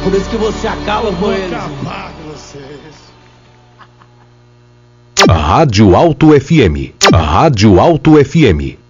Por isso que você acaba com eles. Acabar com vocês. Rádio Alto FM. Rádio Alto FM.